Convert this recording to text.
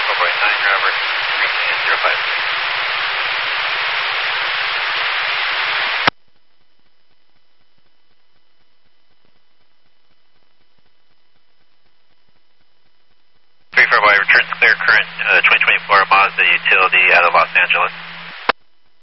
Boy 9, driver, 305. Returns clear, current 2024 Mazda utility out of Los Angeles.